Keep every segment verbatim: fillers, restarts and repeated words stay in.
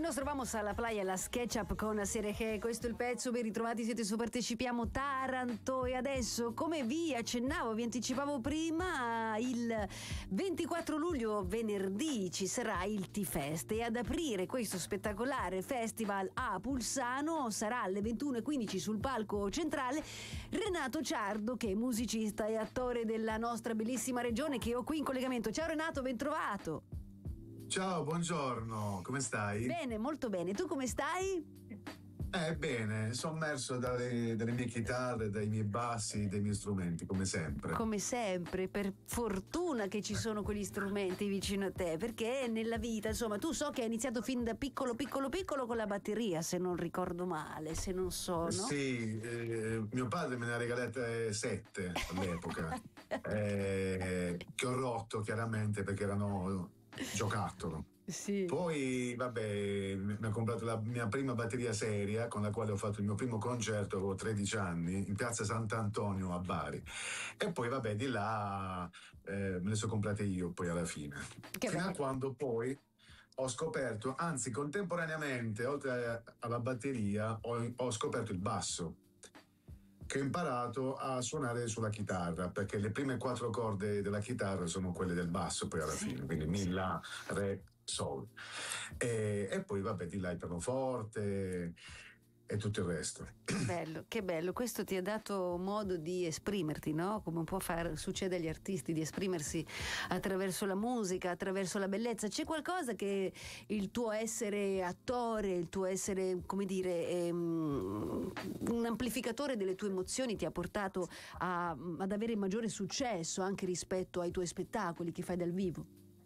Nos trovamos alla playa, la SketchUp con Sergé, questo è il pezzo, ben ritrovati, siete su Partecipiamo Taranto. E adesso, come vi accennavo, vi anticipavo prima, il ventiquattro luglio, venerdì, ci sarà il T-Fest, e ad aprire questo spettacolare festival a Pulsano sarà alle ventuno e quindici sul palco centrale Renato Ciardo, che è musicista e attore della nostra bellissima regione, che ho qui in collegamento. Ciao Renato, ben trovato. Ciao, buongiorno, come stai? Bene, molto bene. Tu come stai? Eh, bene, sommerso dalle, dalle mie chitarre, dai miei bassi, dai miei strumenti, come sempre. Come sempre, per fortuna che ci sono quegli strumenti vicino a te, perché nella vita, insomma, tu so che hai iniziato fin da piccolo, piccolo, piccolo con la batteria, se non ricordo male, se non so, no? Sì, eh, mio padre me ne ha regalate sette all'epoca, eh, che ho rotto chiaramente perché erano giocattolo. Sì. Poi vabbè, mi ha comprato la mia prima batteria seria con la quale ho fatto il mio primo concerto, avevo tredici anni, in piazza Sant'Antonio a Bari, e poi vabbè di là eh, me le sono comprate io poi alla fine, Che fino bello. a quando poi ho scoperto, anzi contemporaneamente oltre alla batteria ho, ho scoperto il basso, che ho imparato a suonare sulla chitarra, perché le prime quattro corde della chitarra sono quelle del basso poi alla fine, quindi mi, la, re, sol, e, e poi vabbè di là il pianoforte e tutto il resto. Che bello, che bello, questo ti ha dato modo di esprimerti, no? Come un po' far, succede agli artisti, di esprimersi attraverso la musica, attraverso la bellezza. C'è qualcosa che il tuo essere attore, il tuo essere, come dire, ehm, un amplificatore delle tue emozioni ti ha portato a, ad avere maggiore successo anche rispetto ai tuoi spettacoli che fai dal vivo?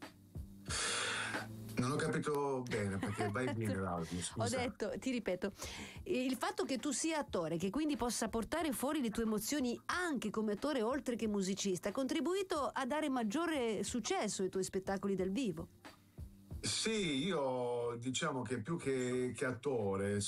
Non ho capito bene perché vai bene l'audio, scusa. Ho detto, ti ripeto, il fatto che tu sia attore, che quindi possa portare fuori le tue emozioni anche come attore oltre che musicista, ha contribuito a dare maggiore successo ai tuoi spettacoli dal vivo. Sì, io diciamo che più che, che attore